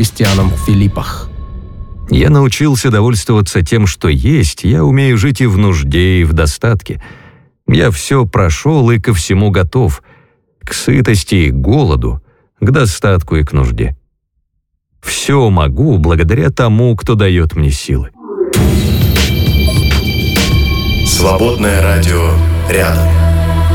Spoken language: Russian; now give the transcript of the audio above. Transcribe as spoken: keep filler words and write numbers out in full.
Кристианом в Филиппах. Я научился довольствоваться тем, что есть, я умею жить и в нужде, и в достатке. Я все прошел и ко всему готов, к сытости и к голоду, к достатку и к нужде. Все могу благодаря тому, кто дает мне силы. Свободное радио рядом.